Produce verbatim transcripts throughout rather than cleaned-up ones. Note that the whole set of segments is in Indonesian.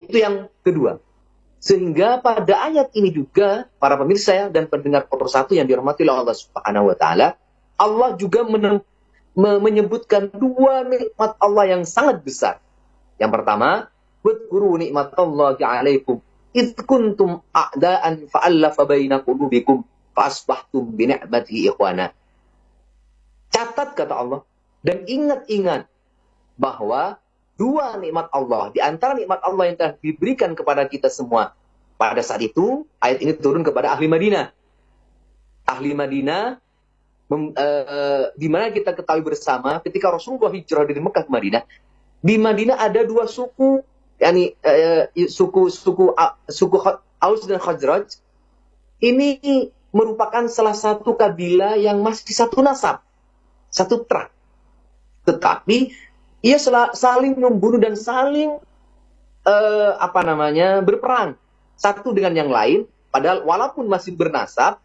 Itu yang kedua. Sehingga pada ayat ini juga, para pemirsa dan pendengar Persatu yang dirahmati oleh Allah Subhanahu wa taala, Allah juga men- me- menyebutkan dua nikmat Allah yang sangat besar. Yang pertama, wadhkuru nikmatallahi 'alaikum id kuntum a'daan fa'alafa baina qulubikum fa'asbahtum bi ni'matihi ikhwana. Catat kata Allah dan ingat-ingat bahwa dua nikmat Allah, di antara nikmat Allah yang telah diberikan kepada kita semua. Pada saat itu, ayat ini turun kepada ahli Madinah. Ahli Madinah, mem, uh, di mana kita ketahui bersama, ketika Rasulullah hijrah dari Mekah ke Madinah, di Madinah ada dua suku, yakni uh, suku suku uh, suku Aus dan Khazraj. Ini merupakan salah satu kabilah yang masih satu nasab, satu trak. Tetapi ia saling membunuh dan saling uh, apa namanya berperang satu dengan yang lain. Padahal walaupun masih bernasab,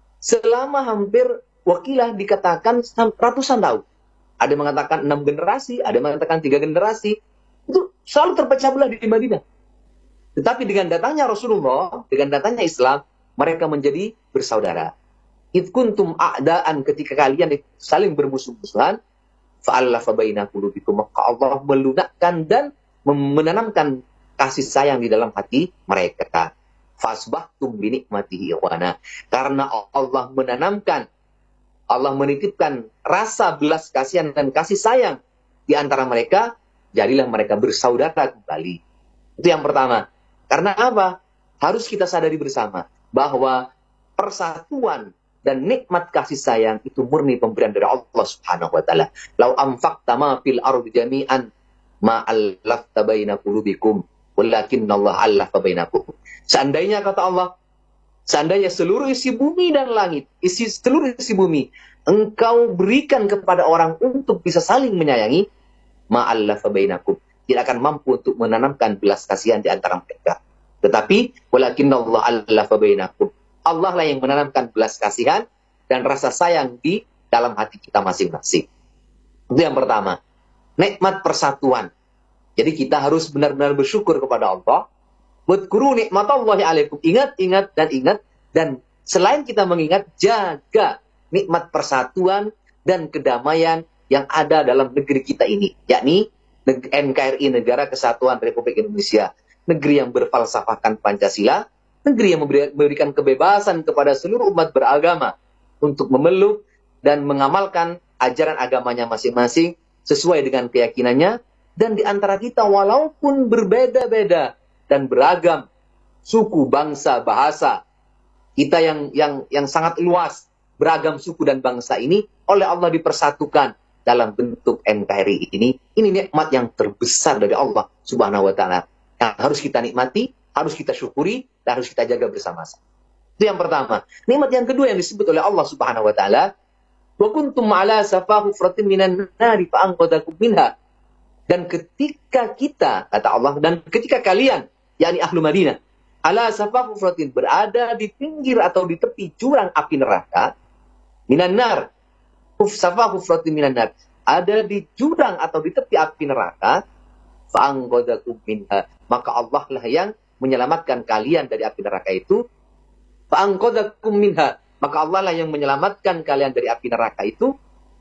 selama hampir wakilah dikatakan ratusan tahun. Ada yang mengatakan enam generasi, ada yang mengatakan tiga generasi. Itu selalu terpecah belah di Madinah. Tetapi dengan datangnya Rasulullah, dengan datangnya Islam, mereka menjadi bersaudara. Id kuntum a'daan, ketika kalian saling bermusuh-musuhan, fa'alafa baina qulubikum, maka Allah melunakkan dan menanamkan kasih sayang di dalam hati mereka. Fasbahtum bi nikmatihi ikhwana. Karena Allah menanamkan, Allah menitipkan rasa belas kasihan dan kasih sayang di antara mereka, jadilah mereka bersaudara kembali. Itu yang pertama. Karena apa? Harus kita sadari bersama bahwa persatuan dan nikmat kasih sayang itu murni pemberian dari Allah Subhanahu wa taala. Lau anfaqta ma fil ardi jami'an ma allafta baina qulubikum walakinnallaha allafa bainakum. Seandainya kata Allah, seandainya seluruh isi bumi dan langit, isi seluruh isi bumi engkau berikan kepada orang untuk bisa saling menyayangi, ma allafa bainakum, tidak akan mampu untuk menanamkan belas kasihan di antara mereka. Tetapi walakinnallaha allafa bainakum, Allah lah yang menanamkan belas kasihan dan rasa sayang di dalam hati kita masing-masing. Itu yang pertama. Nikmat persatuan. Jadi kita harus benar-benar bersyukur kepada Allah. Wadhkuru nikmatallahi 'alaikum. Ingat, ingat, dan ingat. Dan selain kita mengingat, jaga nikmat persatuan dan kedamaian yang ada dalam negeri kita ini. Yakni N K R I, Negara Kesatuan Republik Indonesia. Negeri yang berfalsafahkan Pancasila. Negeri yang memberikan kebebasan kepada seluruh umat beragama untuk memeluk dan mengamalkan ajaran agamanya masing-masing sesuai dengan keyakinannya. Dan di antara kita walaupun berbeda-beda dan beragam suku, bangsa, bahasa, kita yang yang yang sangat luas, beragam suku dan bangsa ini oleh Allah dipersatukan dalam bentuk N K R I ini. Ini nikmat yang terbesar dari Allah Subhanahu wa taala yang harus kita nikmati, harus kita syukuri, dan harus kita jaga bersama-sama. Itu yang pertama. Nikmat yang kedua yang disebut oleh Allah Subhanahu wa taala, wa kuntum ala safa hufratin minan nari fa anqadhakum minha. Dan ketika kita, kata Allah, dan ketika kalian, yakni ahlu Madinah, ala safa hufratin, berada di pinggir atau di tepi jurang api neraka, minan nar, huf safa hufratin minan nar, ada di jurang atau di tepi api neraka, fa anqadhakum minha, maka Allah lah yang menyelamatkan kalian dari api neraka itu. Fa'anqadhakum minha, maka Allah lah yang menyelamatkan kalian dari api neraka itu.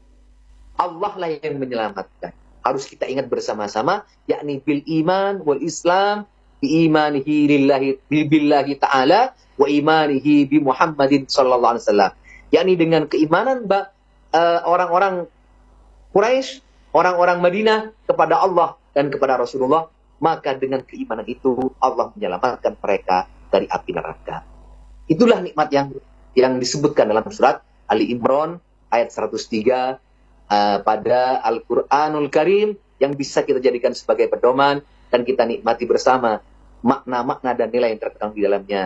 Allah lah yang menyelamatkan. Harus kita ingat bersama-sama, yakni bil iman wal Islam, bi imanihi lillahi billahi ta'ala wa imanihi bi Muhammadin sallallahu alaihi wasallam. Yakni dengan keimanan bah, uh, orang-orang Quraisy, orang-orang Madinah kepada Allah dan kepada Rasulullah, maka dengan keimanan itu Allah menyelamatkan mereka dari api neraka. Itulah nikmat yang yang disebutkan dalam surat Ali Imran ayat seratus tiga uh, pada Al-Qur'anul Karim yang bisa kita jadikan sebagai pedoman dan kita nikmati bersama makna-makna dan nilai yang terkandung di dalamnya.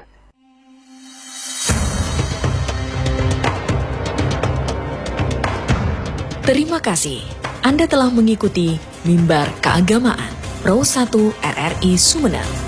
Terima kasih Anda telah mengikuti Mimbar Keagamaan Pro satu R R I Sumeneb.